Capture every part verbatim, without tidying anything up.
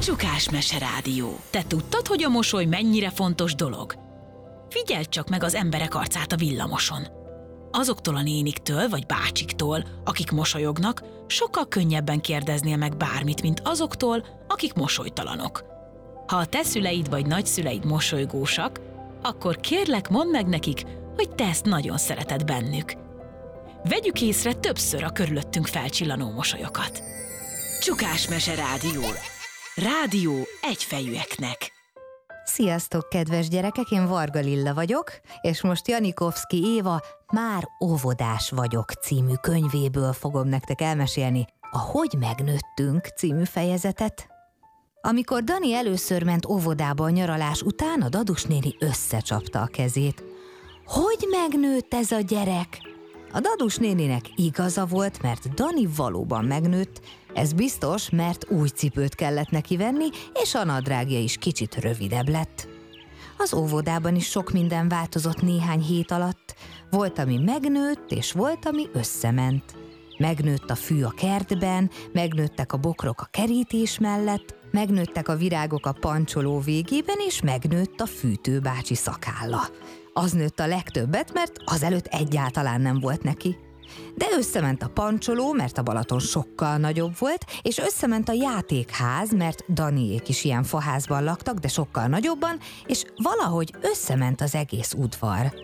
Csukás Mese Rádió. Te tudtad, hogy a mosoly mennyire fontos dolog? Figyeld csak meg az emberek arcát a villamoson. Azoktól a néniktől vagy bácsiktól, akik mosolyognak, sokkal könnyebben kérdeznél meg bármit, mint azoktól, akik mosolytalanok. Ha a te szüleid vagy nagyszüleid mosolygósak, akkor kérlek, mondd meg nekik, hogy te ezt nagyon szereted bennük. Vegyük észre többször a körülöttünk felcsillanó mosolyokat. Csukás Mese Rádió. Rádió egyfejűeknek. Sziasztok, kedves gyerekek, én Varga Lilla vagyok, és most Janikovszki Éva Már óvodás vagyok című könyvéből fogom nektek elmesélni a Hogy megnőttünk című fejezetet. Amikor Dani először ment óvodába a nyaralás után, a Dadus néni összecsapta a kezét. Hogy megnőtt ez a gyerek? A Dadus néninek igaza volt, mert Dani valóban megnőtt, ez biztos, mert új cipőt kellett neki venni, és a nadrágja is kicsit rövidebb lett. Az óvodában is sok minden változott néhány hét alatt. Volt, ami megnőtt, és volt, ami összement. Megnőtt a fű a kertben, megnőttek a bokrok a kerítés mellett, megnőttek a virágok a pancsoló végében, és megnőtt a fűtőbácsi szakálla. Az nőtt a legtöbbet, mert azelőtt egyáltalán nem volt neki. De összement a pancsoló, mert a Balaton sokkal nagyobb volt, és összement a játékház, mert Daniék is ilyen faházban laktak, de sokkal nagyobban, és valahogy összement az egész udvar.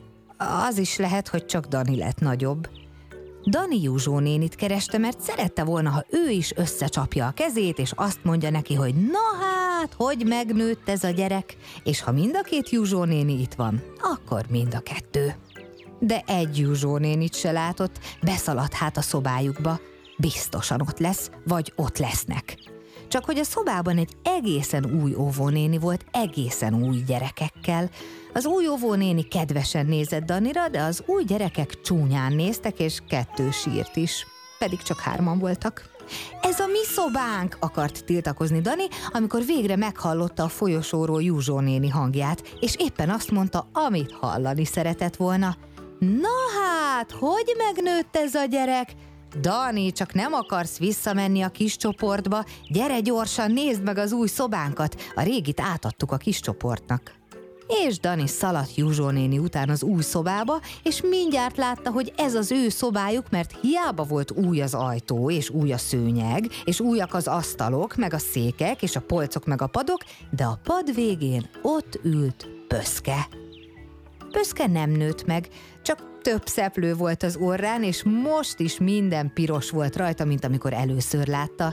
Az is lehet, hogy csak Dani lett nagyobb. Dani Júzsó nénit kereste, mert szerette volna, ha ő is összecsapja a kezét, és azt mondja neki, hogy na hát, hogy megnőtt ez a gyerek, és ha mind a két Júzsó néni itt van, akkor mind a kettő. De egy Júzsó nénit se látott, beszaladt hát a szobájukba. Biztosan ott lesz, vagy ott lesznek. Csak hogy a szobában egy egészen új óvónéni volt, egészen új gyerekekkel. Az új óvónéni kedvesen nézett Danira, de az új gyerekek csúnyán néztek, és kettő sírt is. Pedig csak hárman voltak. Ez a mi szobánk, akart tiltakozni Dani, amikor végre meghallotta a folyosóról Júzsó néni hangját, és éppen azt mondta, amit hallani szeretett volna. Na hát, hogy megnőtt ez a gyerek? Dani, csak nem akarsz visszamenni a kis csoportba? Gyere gyorsan, nézd meg az új szobánkat, a régit átadtuk a kis csoportnak. És Dani szaladt Júzsó néni után az új szobába, és mindjárt látta, hogy ez az ő szobájuk, mert hiába volt új az ajtó, és új a szőnyeg, és újak az asztalok, meg a székek, és a polcok, meg a padok, de a pad végén ott ült Pöszke. Pöszke nem nőtt meg, csak több szeplő volt az orrán, és most is minden piros volt rajta, mint amikor először látta.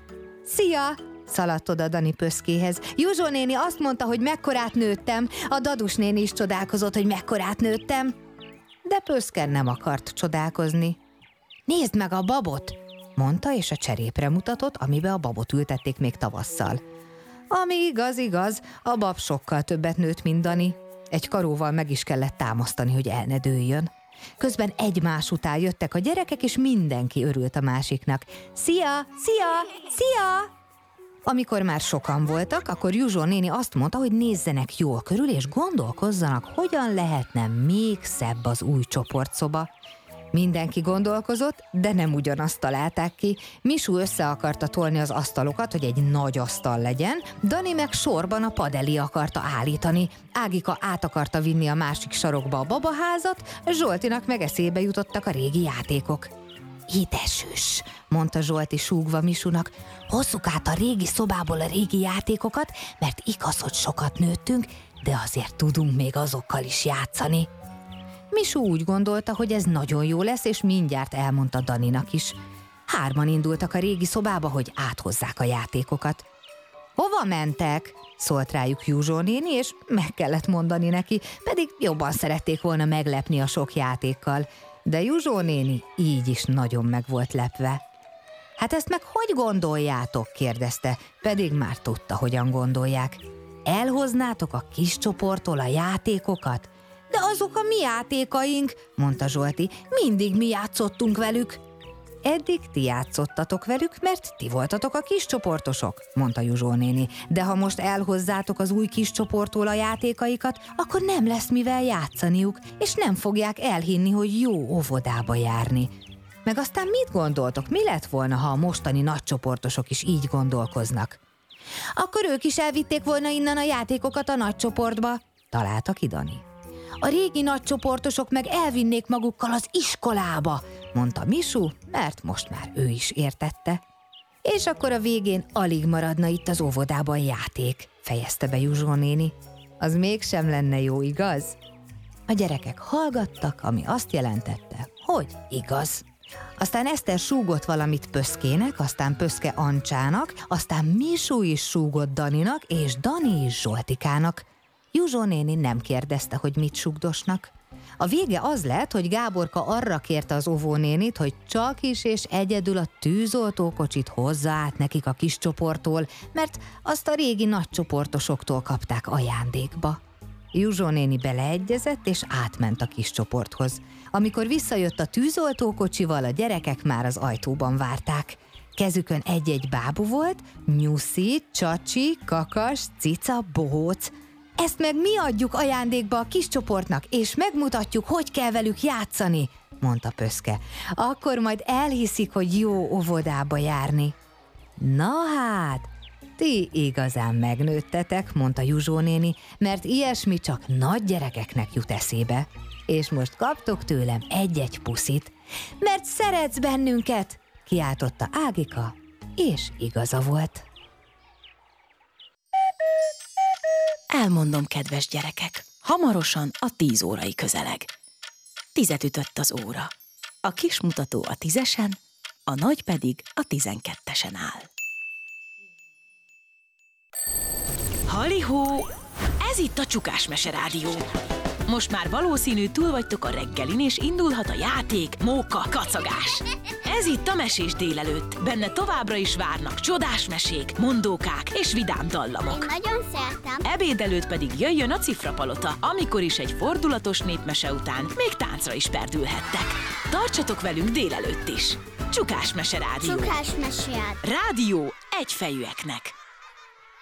Szia! Szaladt oda Dani Pöszkéhez. Júzsó néni azt mondta, hogy mekkorát nőttem, a Dadus néni is csodálkozott, hogy mekkorát nőttem. De Pöszke nem akart csodálkozni. Nézd meg a babot, mondta, és a cserépre mutatott, amibe a babot ültették még tavasszal. Ami igaz, igaz, a bab sokkal többet nőtt, mint Dani. Egy karóval meg is kellett támasztani, hogy el ne dőljön. Közben egymás után jöttek a gyerekek, és mindenki örült a másiknak. Szia! Szia! Szia! Amikor már sokan voltak, akkor Júzsó néni azt mondta, hogy nézzenek jól körül, és gondolkozzanak, hogyan lehetne még szebb az új csoportszoba. Mindenki gondolkozott, de nem ugyanazt találták ki. Misú össze akarta tolni az asztalokat, hogy egy nagy asztal legyen, Dani meg sorban a pad elé akarta állítani, Ágika át akarta vinni a másik sarokba a babaházat, Zsoltinak meg eszébe jutottak a régi játékok. Ide süss, mondta Zsolti súgva Misúnak, hozzuk át a régi szobából a régi játékokat, mert igaz, hogy sokat nőttünk, de azért tudunk még azokkal is játszani. Misú úgy gondolta, hogy ez nagyon jó lesz, és mindjárt elmondta Daninak is. Hárman indultak a régi szobába, hogy áthozzák a játékokat. Hova mentek? Szólt rájuk Júzsó néni, és meg kellett mondani neki, pedig jobban szerették volna meglepni a sok játékkal. De Júzsó néni így is nagyon meg volt lepve. Hát ezt meg hogy gondoljátok? Kérdezte, pedig már tudta, hogyan gondolják. Elhoznátok a kis csoporttól a játékokat? De azok a mi játékaink, mondta Zsolti, mindig mi játszottunk velük. Eddig ti játszottatok velük, mert ti voltatok a kis csoportosok, mondta Júzsó néni, de ha most elhozzátok az új kis csoporttól a játékaikat, akkor nem lesz mivel játszaniuk, és nem fogják elhinni, hogy jó óvodába járni. Meg aztán mit gondoltok, mi lett volna, ha a mostani nagycsoportosok is így gondolkoznak? Akkor ők is elvitték volna innen a játékokat a nagy csoportba, találta ki Dani. A régi nagycsoportosok meg elvinnék magukkal az iskolába, mondta Misu, mert most már ő is értette. És akkor a végén alig maradna itt az óvodában játék, fejezte be Juzsó néni. Az mégsem lenne jó, igaz? A gyerekek hallgattak, ami azt jelentette, hogy igaz. Aztán Eszter súgott valamit Pöszkének, aztán Pöszke Ancsának, aztán Misu is súgott Daninak, és Dani is Zsoltikának. Juzsó néni nem kérdezte, hogy mit sugdosnak. A vége az lett, hogy Gáborka arra kérte az óvónénit, hogy csak is és egyedül a tűzoltókocsit hozza át nekik a kis csoporttól, mert azt a régi nagy csoportosoktól kapták ajándékba. Juzsó néni beleegyezett, és átment a kis csoporthoz. Amikor visszajött a tűzoltókocsival, a gyerekek már az ajtóban várták. Kezükön egy-egy bábu volt, Nyuszi, Csacsi, Kakas, Cica, Bohóc. Ezt meg mi adjuk ajándékba a kis csoportnak, és megmutatjuk, hogy kell velük játszani, mondta Pöszke. Akkor majd elhiszik, hogy jó óvodába járni. Na hát, ti igazán megnőttetek, mondta Juzsó néni, mert ilyesmi csak nagy gyerekeknek jut eszébe. És most kaptok tőlem egy-egy puszit, mert szeretsz bennünket, kiáltotta Ágika, és igaza volt. Elmondom, kedves gyerekek, hamarosan a tíz órai közeleg. Tizet ütött az óra. A kis mutató a tízesen, a nagy pedig a tizenkettesen áll. Halihó! Ez itt a Csukás Mese Rádió. Most már valószínű túl vagytok a reggelin, és indulhat a játék, móka, kacagás. Ez itt a Mesés délelőtt. Benne továbbra is várnak csodás mesék, mondókák és vidám dallamok. Én nagyon szeretem. Ebéd előtt pedig jöjjön a Cifrapalota, amikor is egy fordulatos népmese után még táncra is perdülhettek. Tartsatok velünk délelőtt is. Csukás Mese Rádió. Csukás Mese Rádió. Rádió egyfejűeknek.